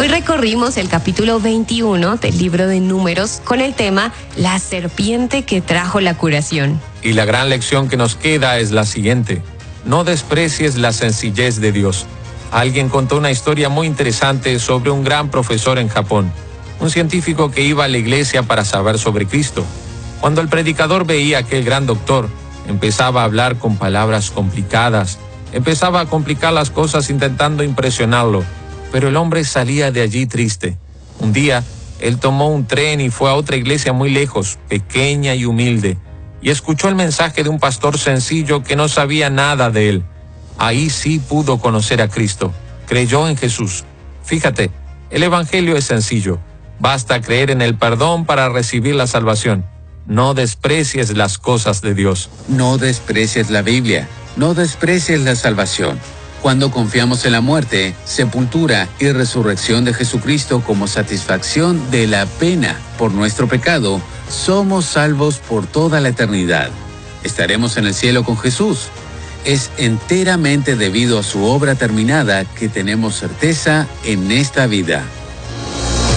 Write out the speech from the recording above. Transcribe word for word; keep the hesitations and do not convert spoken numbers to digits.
Hoy recorrimos el capítulo veintiuno del libro de Números con el tema La serpiente que trajo la curación. Y la gran lección que nos queda es la siguiente: no desprecies la sencillez de Dios. Alguien contó una historia muy interesante sobre un gran profesor en Japón, un científico que iba a la iglesia para saber sobre Cristo. Cuando el predicador veía a aquel gran doctor, empezaba a hablar con palabras complicadas, empezaba a complicar las cosas intentando impresionarlo, pero el hombre salía de allí triste. Un día, él tomó un tren y fue a otra iglesia muy lejos, pequeña y humilde, y escuchó el mensaje de un pastor sencillo que no sabía nada de él. Ahí sí pudo conocer a Cristo. Creyó en Jesús. Fíjate, el evangelio es sencillo. Basta creer en el perdón para recibir la salvación. No desprecies las cosas de Dios. No desprecies la Biblia. No desprecies la salvación. Cuando confiamos en la muerte, sepultura y resurrección de Jesucristo como satisfacción de la pena por nuestro pecado, somos salvos por toda la eternidad. Estaremos en el cielo con Jesús. Es enteramente debido a su obra terminada que tenemos certeza en esta vida.